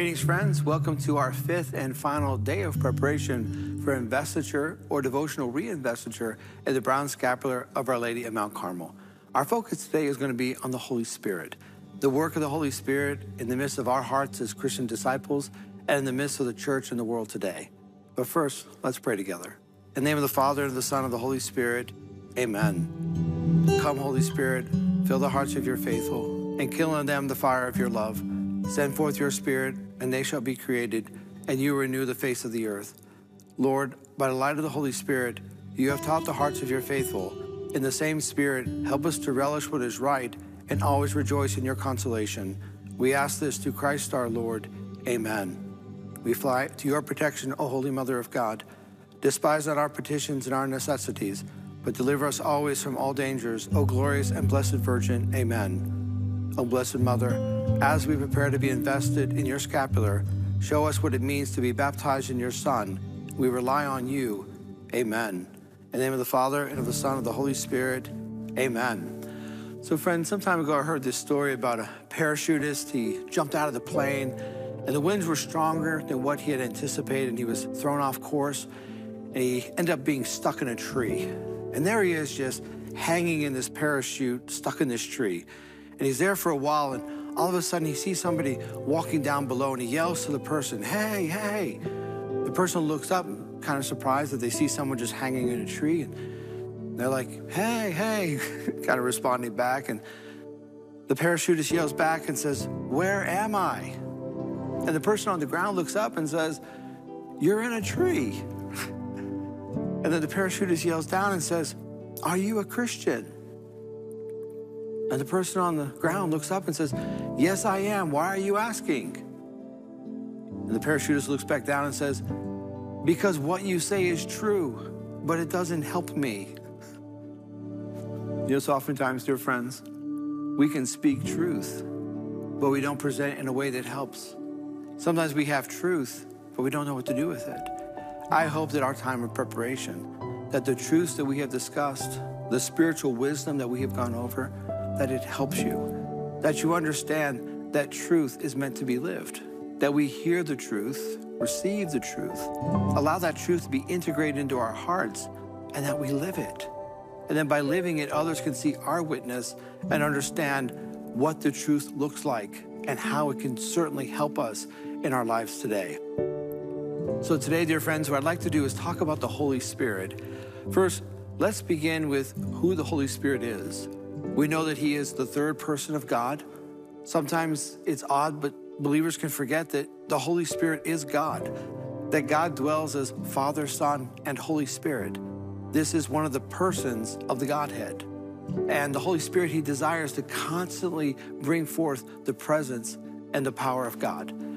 Greetings, friends. Welcome to our fifth and final day of preparation for investiture or devotional reinvestiture at the Brown Scapular of Our Lady at Mount Carmel. Our focus today is going to be on the Holy Spirit, the work of the Holy Spirit in the midst of our hearts as Christian disciples and in the midst of the church and the world today. But first, let's pray together. In the name of the Father, and of the Son, and of the Holy Spirit, amen. Come, Holy Spirit, fill the hearts of your faithful, and kindle in them the fire of your love. Send forth your Spirit, and they shall be created, and you renew the face of the earth. Lord, by the light of the Holy Spirit, you have taught the hearts of your faithful. In the same Spirit, help us to relish what is right and always rejoice in your consolation. We ask this through Christ our Lord. Amen. We fly to your protection, O Holy Mother of God. Despise not our petitions and our necessities, but deliver us always from all dangers, O glorious and blessed Virgin. Amen. O Blessed Mother, as we prepare to be invested in your scapular, show us what it means to be baptized in your Son. We rely on you. Amen. In the name of the Father, and of the Son, and of the Holy Spirit. Amen. So friends, some time ago I heard this story about a parachutist. He jumped out of the plane, and the winds were stronger than what he had anticipated, and he was thrown off course, and he ended up being stuck in a tree. And there he is, just hanging in this parachute, stuck in this tree. And he's there for a while, and all of a sudden he sees somebody walking down below, and he yells to the person, "Hey, hey." The person looks up, kind of surprised that they see someone just hanging in a tree, and they're like, "Hey, hey," kind of responding back. And the parachutist yells back and says, "Where am I?" And the person on the ground looks up and says, "You're in a tree." And then the parachutist yells down and says, "Are you a Christian?" And the person on the ground looks up and says, "Yes, I am. Why are you asking?" And the parachutist looks back down and says, "Because what you say is true, but it doesn't help me." You know, so oftentimes, dear friends, we can speak truth, but we don't present it in a way that helps. Sometimes we have truth, but we don't know what to do with it. I hope that our time of preparation, that the truths that we have discussed, the spiritual wisdom that we have gone over, that it helps you, that you understand that truth is meant to be lived, that we hear the truth, receive the truth, allow that truth to be integrated into our hearts, and that we live it. And then by living it, others can see our witness and understand what the truth looks like and how it can certainly help us in our lives today. So today, dear friends, what I'd like to do is talk about the Holy Spirit. First, let's begin with who the Holy Spirit is. We know that he is the third person of God. Sometimes it's odd, but believers can forget that the Holy Spirit is God, that God dwells as Father, Son, and Holy Spirit. This is one of the persons of the Godhead. And the Holy Spirit, he desires to constantly bring forth the presence and the power of God.